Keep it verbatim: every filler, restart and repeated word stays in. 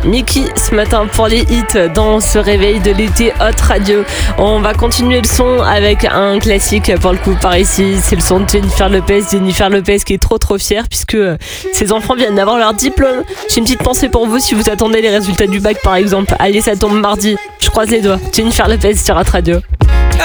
Mickey ce matin pour les hits dans ce réveil de l'été Hot Radio. On va continuer le son avec un classique pour le coup par ici. C'est le son de Jennifer Lopez. Jennifer Lopez qui est trop trop fière puisque ses enfants viennent d'avoir leur diplôme. J'ai une petite pensée pour vous si vous attendez les résultats du bac par exemple. Allez, ça tombe mardi. Je croise les doigts. Jennifer Lopez sur Hot Radio.